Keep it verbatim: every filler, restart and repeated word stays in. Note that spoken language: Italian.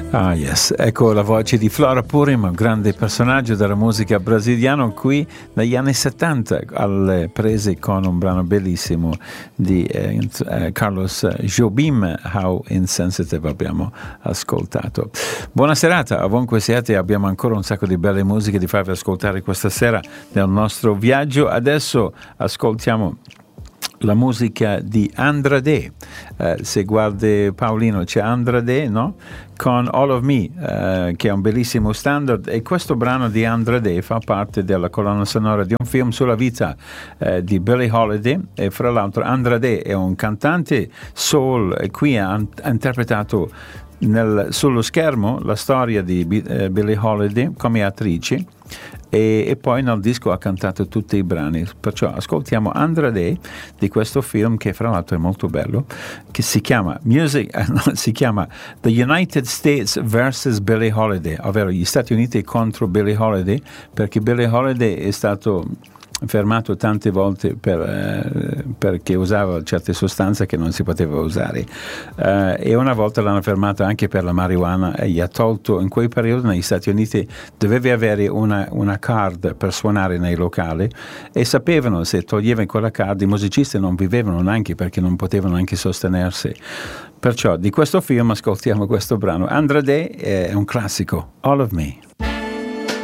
Ah yes, ecco la voce di Flora Purim, un grande personaggio della musica brasiliana, qui negli anni settanta alle prese con un brano bellissimo di eh, eh, Carlos Jobim, How Insensitive abbiamo ascoltato. Buona serata, ovunque siete, abbiamo ancora un sacco di belle musiche di farvi ascoltare questa sera nel nostro viaggio. Adesso ascoltiamo la musica di Andrade. Eh, se guardi Paolino c'è Andrade, no? Con All of Me, eh, che è un bellissimo standard, e questo brano di Andrade fa parte della colonna sonora di un film sulla vita eh, di Billie Holiday, e fra l'altro Andrade è un cantante soul e qui ha, ha interpretato nel, sullo schermo la storia di eh, Billie Holiday come attrice, e, e poi nel disco ha cantato tutti i brani. Perciò ascoltiamo Andrade di questo film, che fra l'altro è molto bello, che si chiama Music no, si chiama The United States versus Billie Holiday, ovvero gli Stati Uniti contro Billie Holiday, perché Billie Holiday è stato fermato tante volte per, eh, perché usava certe sostanze che non si poteva usare, eh, e una volta l'hanno fermato anche per la marijuana e gli ha tolto. In quel periodo negli Stati Uniti dovevi avere una, una card per suonare nei locali, e sapevano se toglievano quella card i musicisti non vivevano neanche, perché non potevano neanche sostenersi. Perciò di questo film ascoltiamo questo brano. Andrade è un classico, All of Me.